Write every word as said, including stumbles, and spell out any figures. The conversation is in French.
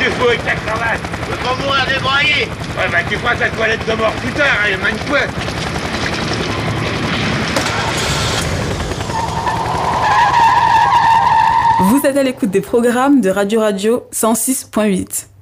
tu fous avec ta cravate? Je veux pas mourir débraillé. Ouais, bah tu feras ta toilette de mort plus tard, hein, il y a une fois. Vous êtes à l'écoute des programmes de Radio Radio cent six point huit.